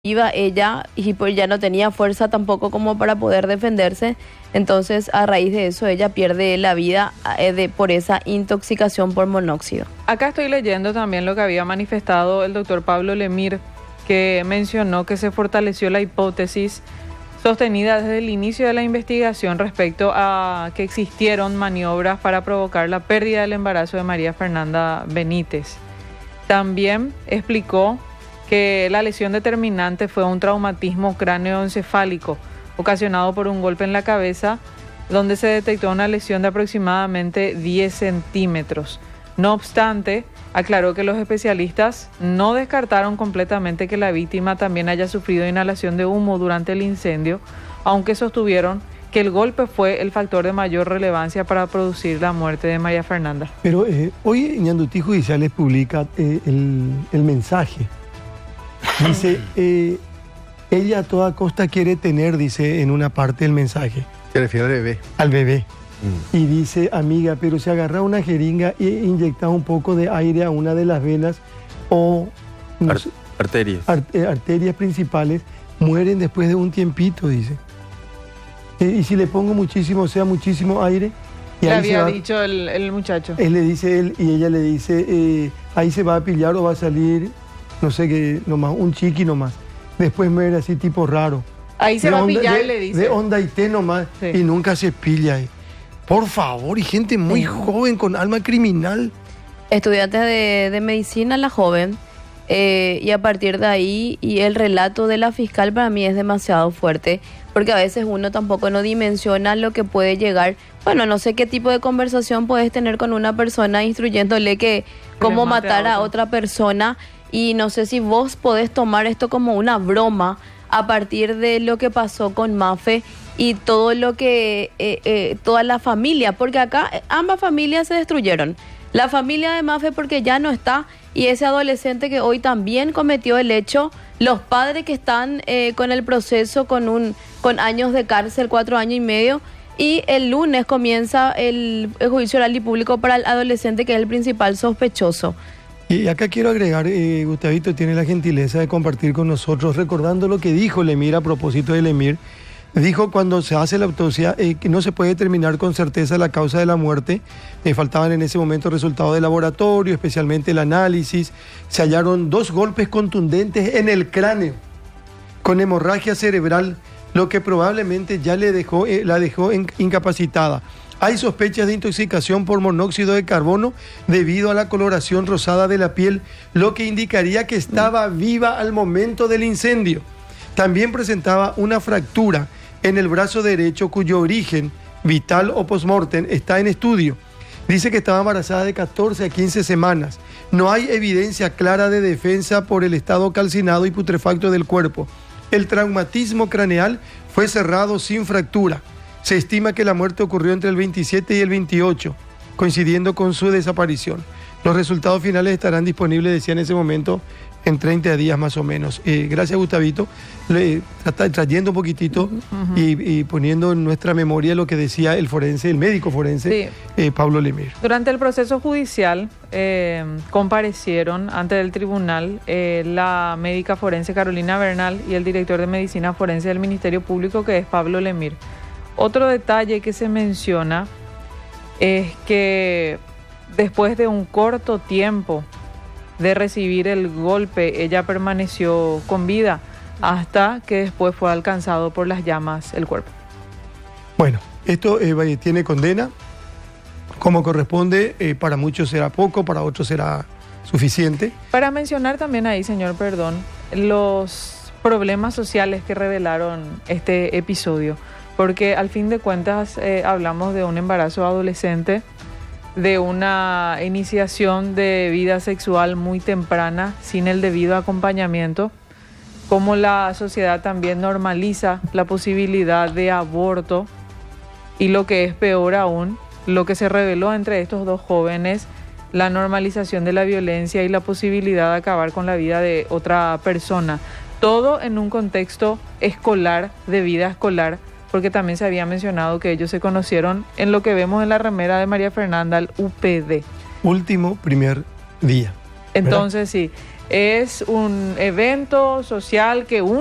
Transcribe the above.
iba ella y pues ya no tenía fuerza tampoco como para poder defenderse. Entonces, a raíz de eso, ella pierde la vida por esa intoxicación por monóxido. Acá estoy leyendo también lo que había manifestado el doctor Pablo Lemir, que mencionó que se fortaleció la hipótesis sostenida desde el inicio de la investigación respecto a que existieron maniobras para provocar la pérdida del embarazo de María Fernanda Benítez. También explicó que la lesión determinante fue un traumatismo cráneoencefálico ocasionado por un golpe en la cabeza, donde se detectó una lesión de aproximadamente 10 centímetros. No obstante, aclaró que los especialistas no descartaron completamente que la víctima también haya sufrido inhalación de humo durante el incendio, aunque sostuvieron que el golpe fue el factor de mayor relevancia para producir la muerte de María Fernanda. Pero hoy Ñandutí Judiciales publica el mensaje. Dice, ella a toda costa quiere tener, dice en una parte del mensaje. Se refiere al bebé. Al bebé. Y dice, amiga, pero si agarra una jeringa e inyecta un poco de aire a una de las venas o arterias. Arterias principales, mueren después de un tiempito, dice. Y si le pongo muchísimo aire... Y le había dicho el muchacho. Él le dice, y ella le dice, ahí se va a pillar o va a salir, no sé qué, nomás, un chiqui nomás. Después muere así tipo raro. Ahí se va a pillar, le dice. De onda y té nomás, sí. Y nunca se pilla ahí. Por favor, y gente muy joven con alma criminal. Estudiante de medicina, la joven, y a partir de ahí, y el relato de la fiscal para mí es demasiado fuerte, porque a veces uno tampoco no dimensiona lo que puede llegar. Bueno, no sé qué tipo de conversación puedes tener con una persona instruyéndole que cómo matar a otra persona, y no sé si vos podés tomar esto como una broma a partir de lo que pasó con Mafe y todo lo que, toda la familia, porque acá ambas familias se destruyeron. La familia de Mafe porque ya no está, y ese adolescente que hoy también cometió el hecho, los padres que están con el proceso con años de cárcel, 4 años y medio, y el lunes comienza el juicio oral y público para el adolescente que es el principal sospechoso. Y acá quiero agregar, Gustavito tiene la gentileza de compartir con nosotros, recordando lo que dijo Lemir a propósito de Lemir. Dijo cuando se hace la autopsia que no se puede determinar con certeza la causa de la muerte. Faltaban en ese momento resultados de laboratorio, especialmente el análisis. Se hallaron 2 golpes contundentes en el cráneo, con hemorragia cerebral, lo que probablemente ya la dejó incapacitada. Hay sospechas de intoxicación por monóxido de carbono debido a la coloración rosada de la piel, lo que indicaría que estaba viva al momento del incendio. También presentaba una fractura en el brazo derecho cuyo origen vital o postmortem está en estudio. Dice que estaba embarazada de 14 a 15 semanas. No hay evidencia clara de defensa por el estado calcinado y putrefacto del cuerpo. El traumatismo craneal fue cerrado sin fractura. Se estima que la muerte ocurrió entre el 27 y el 28, coincidiendo con su desaparición. Los resultados finales estarán disponibles, decía en ese momento, en 30 días más o menos. Gracias, Gustavito, trayendo un poquitito y poniendo en nuestra memoria lo que decía el médico forense, sí. Pablo Lemir. Durante el proceso judicial comparecieron ante el tribunal la médica forense Carolina Bernal y el director de medicina forense del Ministerio Público, que es Pablo Lemir. Otro detalle que se menciona es que después de un corto tiempo de recibir el golpe, ella permaneció con vida hasta que después fue alcanzado por las llamas el cuerpo. Bueno, esto tiene condena, como corresponde. Para muchos será poco, para otros será suficiente. Para mencionar también ahí, señor, perdón, los problemas sociales que revelaron este episodio, porque al fin de cuentas hablamos de un embarazo adolescente, de una iniciación de vida sexual muy temprana, sin el debido acompañamiento, como la sociedad también normaliza la posibilidad de aborto, y lo que es peor aún, lo que se reveló entre estos 2 jóvenes, la normalización de la violencia y la posibilidad de acabar con la vida de otra persona. Todo en un contexto escolar, de vida escolar, porque también se había mencionado que ellos se conocieron en lo que vemos en la remera de María Fernanda, el UPD. Primer día. Entonces, ¿verdad? Sí, es un evento social que